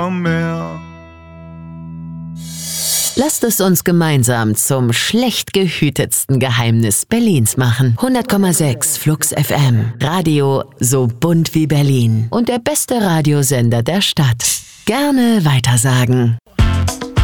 am Meer. Lasst es uns gemeinsam zum schlecht gehütetsten Geheimnis Berlins machen. 100,6 Flux FM. Radio so bunt wie Berlin. Und der beste Radiosender der Stadt. Gerne weitersagen.